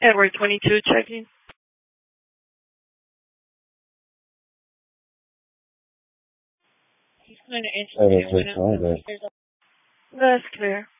Edward 22 checking. He's going to Edward 6, That's clear.